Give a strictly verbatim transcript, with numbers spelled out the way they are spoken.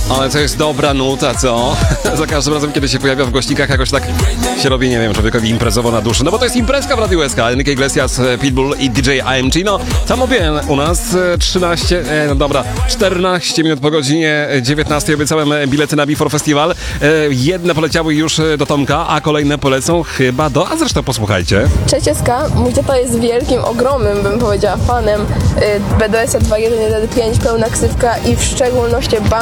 Ale to jest dobra nuta, co? Za każdym razem, kiedy się pojawia w głośnikach, jakoś tak się robi, nie wiem, człowiekowi imprezowo na duszy. No bo to jest imprezka w Radiu S K. Enrique Iglesias, Pitbull i D J A M G. No, tam obie u nas trzynaście, e, no dobra, czternaście minut po godzinie dziewiętnastej obiecałem bilety na Before Festival. E, jedne poleciały już do Tomka, a kolejne polecą chyba do... A zresztą posłuchajcie. Cześć S K, mój tata jest wielkim, ogromnym, bym powiedziała, fanem y, B D S dwa jeden jeden pięć, pełna ksywka i w szczególności